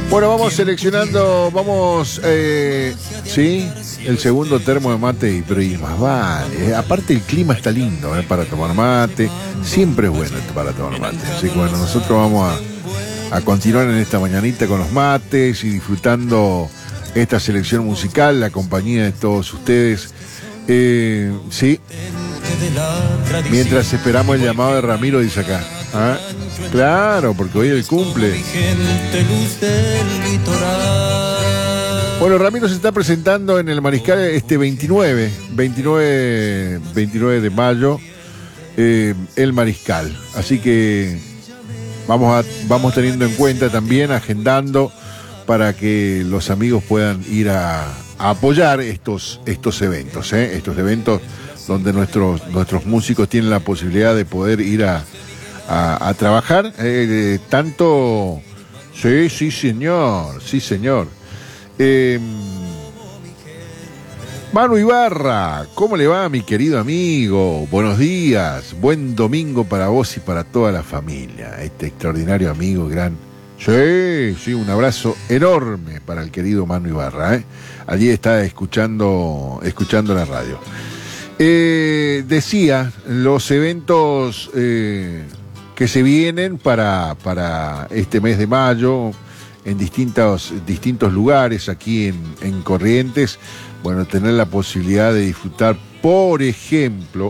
Bueno, vamos seleccionando, sí, el segundo termo de mate, pero y más vale. Aparte el clima está lindo para tomar mate, siempre es bueno para tomar mate. Así que bueno, nosotros vamos a continuar en esta mañanita con los mates y disfrutando esta selección musical, la compañía de todos ustedes. Sí, mientras esperamos el llamado de Ramiro, dice acá. ¿Ah? Claro, porque hoy es el cumple. Bueno, Ramiro se está presentando en el Mariscal este 29 de mayo, el Mariscal. Así que vamos teniendo en cuenta también, agendando, para que los amigos puedan ir a apoyar estos eventos, estos eventos donde nuestros músicos tienen la posibilidad de poder ir a trabajar, tanto... Sí, señor. Manu Ibarra, ¿cómo le va, mi querido amigo? Buenos días, buen domingo para vos y para toda la familia. Este extraordinario amigo, gran... Sí, un abrazo enorme para el querido Manu Ibarra, Allí está escuchando la radio. Decía, los eventos que se vienen para este mes de mayo en distintos lugares aquí en Corrientes. Bueno, tener la posibilidad de disfrutar, por ejemplo,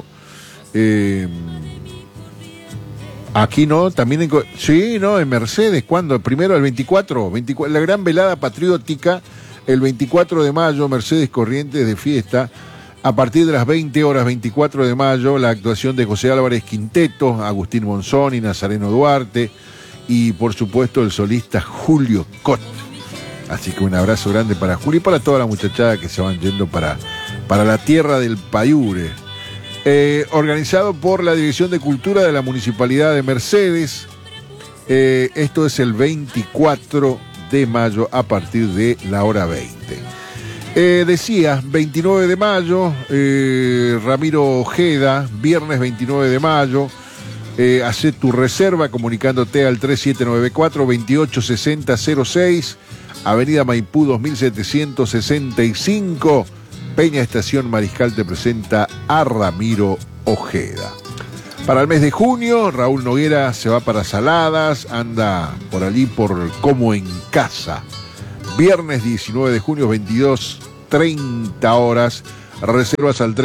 aquí no, también en Mercedes. ¿Cuándo? Primero el 24, la gran velada patriótica, el 24 de mayo, Mercedes Corrientes de fiesta. A partir de las 20 horas, 24 de mayo, la actuación de José Álvarez Quinteto, Agustín Monzón y Nazareno Duarte, y por supuesto el solista Julio Cot. Así que un abrazo grande para Julio y para toda la muchachada que se van yendo para la tierra del Payure. Organizado por la Dirección de Cultura de la Municipalidad de Mercedes. Esto es el 24 de mayo a partir de la hora 20. Decía, 29 de mayo, Ramiro Ojeda, viernes 29 de mayo, hacé tu reserva comunicándote al 3794-286006, Avenida Maipú 2765, Peña Estación Mariscal te presenta a Ramiro Ojeda. Para el mes de junio, Raúl Noguera se va para Saladas, anda por allí por Como en Casa. Viernes 19 de junio, 22:30 horas. Reservas al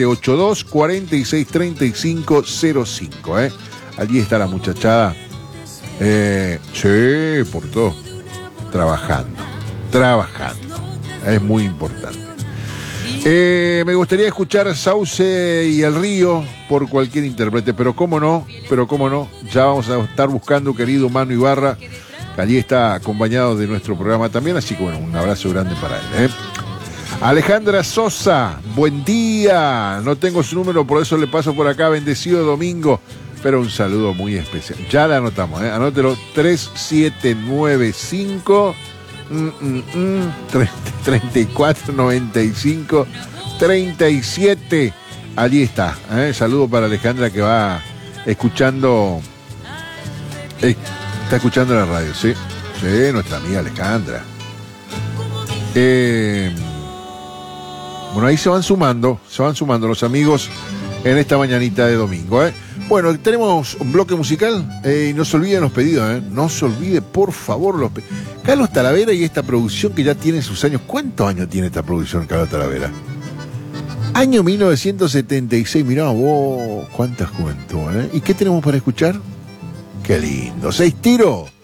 3782-463505. Allí está la muchachada. Sí, por todo. Trabajando. Es muy importante. Me gustaría escuchar Sauce y El Río por cualquier intérprete, pero cómo no, ya vamos a estar buscando, querido Manu Ibarra, que allí está acompañado de nuestro programa también, así que bueno, un abrazo grande para él. Alejandra Sosa, buen día, no tengo su número, por eso le paso por acá, bendecido domingo, pero un saludo muy especial, ya la anotamos, anótelo, 3795 3495 37. Allí está, saludo para Alejandra que va escuchando, está escuchando la radio, sí, nuestra amiga Alejandra. Bueno, ahí se van sumando los amigos en esta mañanita de domingo. Bueno, tenemos un bloque musical y no se olviden los pedidos, no se olvide, por favor, los pedidos. Carlos Talavera y esta producción que ya tiene sus años. ¿Cuántos años tiene esta producción, Carlos Talavera? Año 1976, mirá vos, cuánta juventud, ¿Y qué tenemos para escuchar? Qué lindo, 6 tiros.